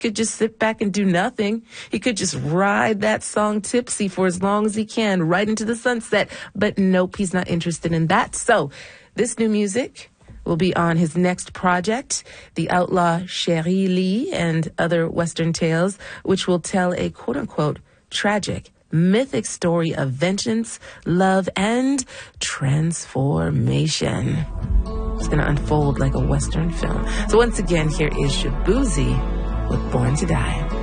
could just sit back and do nothing. He could just ride that song tipsy for as long as he can, right into the sunset. But nope, he's not interested in that. So this new music will be on his next project, The Outlaw Cherie Lee and Other Western Tales, which will tell a quote-unquote tragic, mythic story of vengeance, love, and transformation. It's going to unfold like a Western film. So once again, here is Shaboozey with Born to Die.